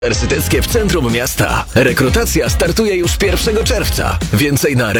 Uniwersyteckie w centrum miasta. Rekrutacja startuje już 1 czerwca. Więcej na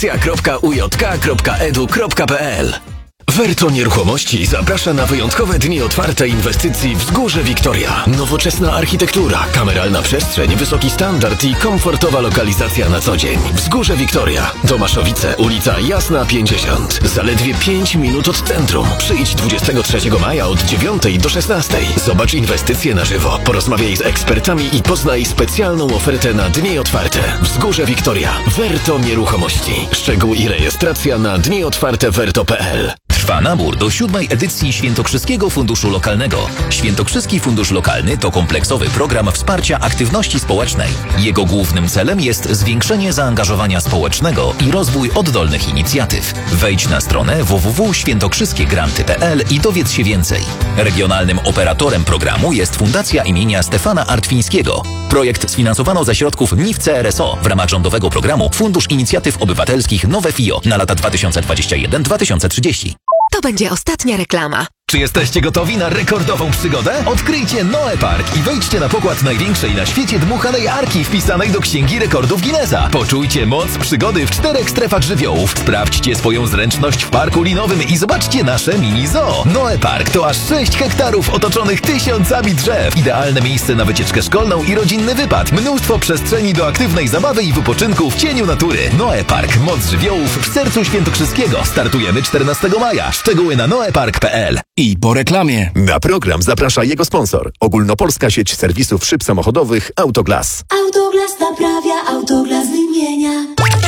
rekrutacja.ujk.edu.pl. Verto Nieruchomości zaprasza na wyjątkowe dni otwarte inwestycji Wzgórze Wiktoria. Nowoczesna architektura, kameralna przestrzeń, wysoki standard i komfortowa lokalizacja na co dzień. Wzgórze Wiktoria, Tomaszowice, ulica Jasna 50. Zaledwie 5 minut od centrum. Przyjdź 23 maja od 9 do 16. Zobacz inwestycje na żywo. Porozmawiaj z ekspertami i poznaj specjalną ofertę na dni otwarte. Wzgórze Wiktoria. Verto Nieruchomości. Szczegóły i rejestracja na dniotwarte.verto.pl. Trwa nabór do 7. edycji Świętokrzyskiego Funduszu Lokalnego. Świętokrzyski Fundusz Lokalny to kompleksowy program wsparcia aktywności społecznej. Jego głównym celem jest zwiększenie zaangażowania społecznego i rozwój oddolnych inicjatyw. Wejdź na stronę www.świętokrzyskiegranty.pl i dowiedz się więcej. Regionalnym operatorem programu jest Fundacja imienia Stefana Artwińskiego. Projekt sfinansowano ze środków NIW CRSO w ramach rządowego programu Fundusz Inicjatyw Obywatelskich Nowe FIO na lata 2021-2030. To będzie ostatnia reklama. Czy jesteście gotowi na rekordową przygodę? Odkryjcie Noe Park i wejdźcie na pokład największej na świecie dmuchanej arki wpisanej do Księgi Rekordów Guinnessa. Poczujcie moc przygody w 4 strefach żywiołów. Sprawdźcie swoją zręczność w parku linowym i zobaczcie nasze mini zoo. Noe Park to aż 6 hektarów otoczonych tysiącami drzew. Idealne miejsce na wycieczkę szkolną i rodzinny wypad. Mnóstwo przestrzeni do aktywnej zabawy i wypoczynku w cieniu natury. Noe Park, moc żywiołów w sercu Świętokrzyskiego. Startujemy 14 maja. Szczegóły na noepark.pl. I po reklamie. Na program zaprasza jego sponsor. Ogólnopolska sieć serwisów szyb samochodowych Autoglas. Autoglas naprawia, Autoglas wymienia.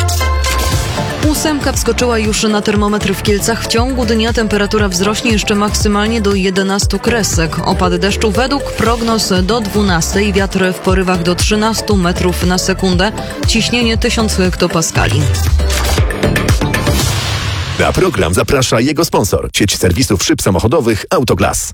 8 wskoczyła już na termometr w Kielcach. W ciągu dnia temperatura wzrośnie jeszcze maksymalnie do 11 kresek. Opady deszczu według prognoz do 12, wiatr w porywach do 13 metrów na sekundę, ciśnienie 1000 hektopaskali. Na program zaprasza jego sponsor. Sieć serwisów szyb samochodowych Autoglas.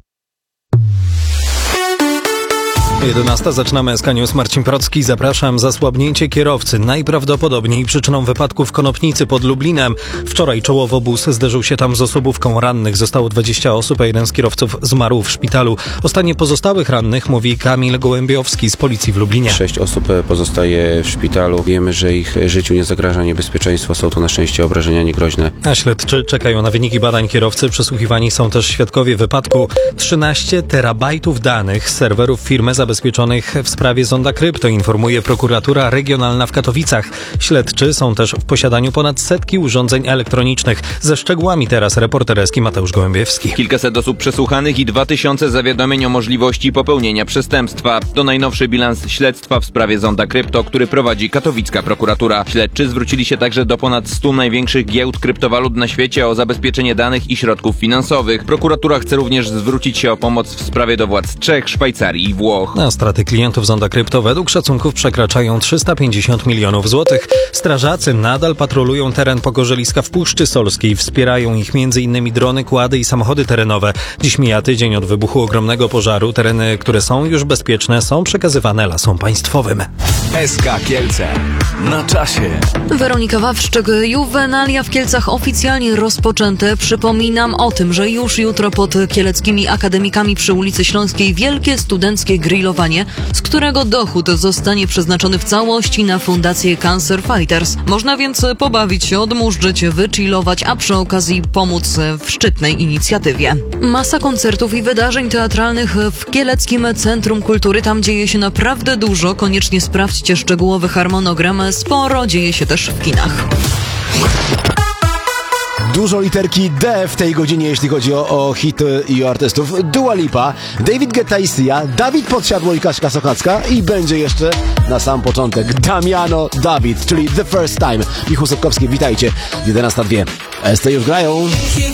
11. Zaczynamy SK News. Marcin Procki. Zapraszam. Zasłabnięcie kierowcy. Najprawdopodobniej przyczyną wypadku w Konopnicy pod Lublinem. Wczoraj czołowo bus zderzył się tam z osobówką rannych. Zostało 20 osób, a jeden z kierowców zmarł w szpitalu. O stanie pozostałych rannych mówi Kamil Gołębiowski z policji w Lublinie. 6 osób pozostaje w szpitalu. Wiemy, że ich życiu nie zagraża niebezpieczeństwo. Są to na szczęście obrażenia niegroźne. A śledczy czekają na wyniki badań kierowcy. Przesłuchiwani są też świadkowie wypadku. 13 terabajtów danych z serwerów firmy zabezpieczonych w sprawie zonda krypto, informuje prokuratura regionalna w Katowicach. Śledczy są też w posiadaniu ponad 100 urządzeń elektronicznych. Ze szczegółami teraz reporter SK Mateusz Gołębiewski. Kilkaset osób przesłuchanych i 2000 zawiadomień o możliwości popełnienia przestępstwa. To najnowszy bilans śledztwa w sprawie zonda krypto, który prowadzi katowicka prokuratura. Śledczy zwrócili się także do ponad 100 największych giełd kryptowalut na świecie o zabezpieczenie danych i środków finansowych. Prokuratura chce również zwrócić się o pomoc w sprawie do władz Czech, Szwajcarii i Włoch. A straty klientów zonda krypto według szacunków przekraczają 350 milionów złotych. Strażacy nadal patrolują teren Pogorzeliska w Puszczy Solskiej. Wspierają ich m.in. drony, kłady i samochody terenowe. Dziś mija tydzień od wybuchu ogromnego pożaru. Tereny, które są już bezpieczne, są przekazywane Lasom Państwowym. SK Kielce. Na czasie. Weronika Wawrzyk. Juwenalia w Kielcach oficjalnie rozpoczęte. Przypominam o tym, że już jutro pod kieleckimi akademikami przy ulicy Śląskiej wielkie studenckie grillowanie, z którego dochód zostanie przeznaczony w całości na Fundację Cancer Fighters. Można więc pobawić się, odmurzyć, wychillować, a przy okazji pomóc w szczytnej inicjatywie. Masa koncertów i wydarzeń teatralnych w Kieleckim Centrum Kultury. Tam dzieje się naprawdę dużo. Koniecznie sprawdźcie szczegółowy harmonogram. Sporo dzieje się też w kinach. Dużo literki D w tej godzinie, jeśli chodzi o hity i o artystów. Dua Lipa, David Guetta i Sia, Dawid Podsiadło i Kaśka Sochacka i będzie jeszcze na sam początek Damiano Dawid, czyli The First Time. Michał Sobkowski, witajcie. 11:02. ST już grają.